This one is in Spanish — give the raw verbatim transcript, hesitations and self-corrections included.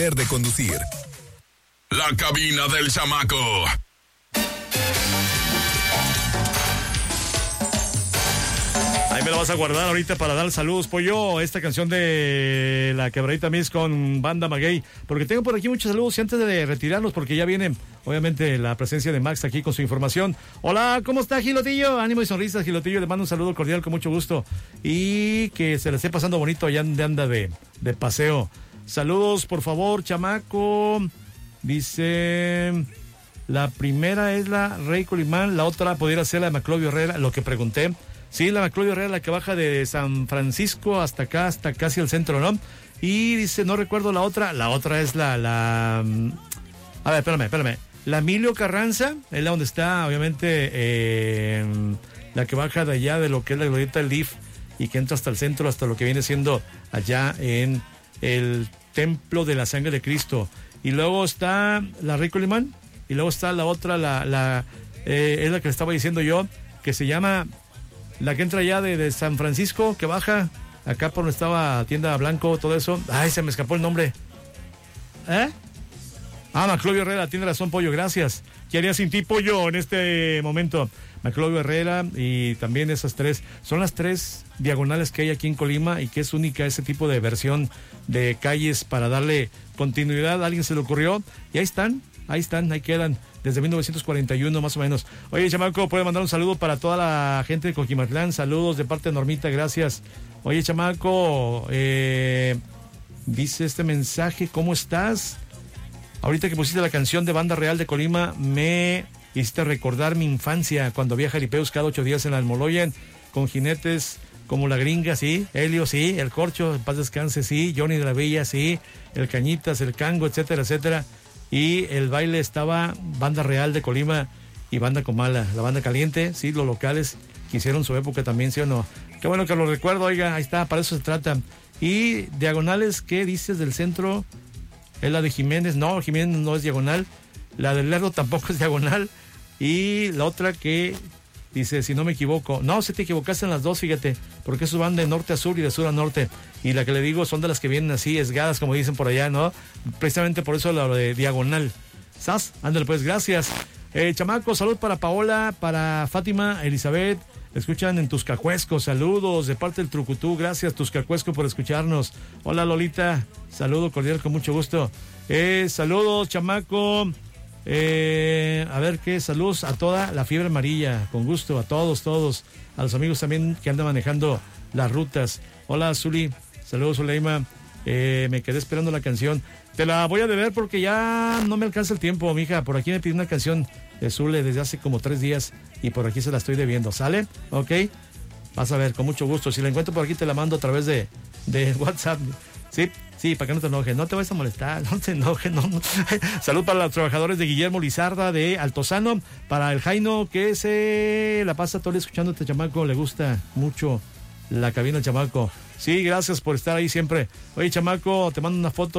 de conducir. La cabina del chamaco. Ahí me lo vas a guardar ahorita para dar saludos, pollo. Esta canción de La Quebradita Miss con Banda Maguey. Porque tengo por aquí muchos saludos y antes de retirarlos, porque ya viene, obviamente, la presencia de Max aquí con su información. Hola, ¿cómo está, Gilotillo? Ánimo y sonrisas, Gilotillo. Le mando un saludo cordial con mucho gusto. Y que se le esté pasando bonito allá donde anda de, de paseo. Saludos, por favor, chamaco. Dice... La primera es la Rey Colimán, la otra pudiera ser la de Maclovio Herrera, lo que pregunté. Sí, la Maclovio Herrera, la que baja de San Francisco hasta acá, hasta casi el centro, ¿no? Y dice, no recuerdo la otra, la otra es la, la... A ver, espérame, espérame. La Emilio Carranza, es la donde está, obviamente, eh, la que baja de allá de lo que es la glorieta del D I F y que entra hasta el centro, hasta lo que viene siendo allá en el Templo de la Sangre de Cristo. Y luego está la Rey Colimán, y luego está la otra, la, la eh, es la que le estaba diciendo yo, que se llama... La que entra allá de, de San Francisco, que baja, acá por donde estaba Tienda Blanco, todo eso. Ay, se me escapó el nombre. ¿Eh? Ah, Maclovio Herrera, tiene razón, pollo, gracias. ¿Qué haría sin ti, pollo, en este momento? Maclovio Herrera y también esas tres. Son las tres diagonales que hay aquí en Colima y que es única ese tipo de versión de calles para darle continuidad. A alguien se le ocurrió y ahí están, ahí están, ahí quedan. Desde mil novecientos cuarenta y uno más o menos. Oye, chamaco, puede mandar un saludo para toda la gente de Coquimatlán. Saludos de parte de Normita, gracias. Oye, chamaco, eh, dice este mensaje, ¿cómo estás? Ahorita que pusiste la canción de Banda Real de Colima, me hiciste recordar mi infancia cuando había jaripeos cada ocho días en la Almoloyan con jinetes como la Gringa, sí, Helio, sí, el Corcho, en paz descanse, sí, Johnny de la Villa, sí, el Cañitas, el Cango, etcétera, etcétera. Y el baile estaba Banda Real de Colima y Banda Comala, la Banda Caliente, sí, los locales que hicieron su época también, ¿sí o no? Qué bueno que lo recuerdo, oiga, ahí está, para eso se trata. Y diagonales, ¿qué dices del centro? Es la de Jiménez, no, Jiménez no es diagonal, la del Lerdo tampoco es diagonal, y la otra que dice, si no me equivoco, no, si te equivocaste en las dos, fíjate, porque esos van de norte a sur y de sur a norte, y la que le digo son de las que vienen así, esgadas, como dicen por allá, ¿no? Precisamente por eso lo de diagonal. ¿Sas? Ándale pues, gracias. Eh, chamaco, salud para Paola, para Fátima, Elizabeth, escuchan en Tuscacuesco, saludos de parte del Trucutú, gracias Tuscacuesco por escucharnos. Hola Lolita, saludo cordial con mucho gusto. Eh, saludos, chamaco. Eh, a ver qué, saludos a toda la fiebre amarilla, con gusto, a todos, todos, a los amigos también que andan manejando las rutas. Hola Zuli, saludos Zuleima, eh, me quedé esperando la canción, te la voy a deber porque ya no me alcanza el tiempo, mija, por aquí me pide una canción de Zule desde hace como tres días y por aquí se la estoy debiendo, ¿sale? Ok, vas a ver, con mucho gusto, si la encuentro por aquí te la mando a través de, de WhatsApp, ¿sí? Sí, para que no te enojes, no te vayas a molestar, no te enojes, no, no. Salud para los trabajadores de Guillermo Lizarda de Altozano, para el Jaino que se la pasa todo el día escuchando a este chamaco, le gusta mucho la cabina del chamaco. Sí, gracias por estar ahí siempre. Oye, chamaco, te mando una foto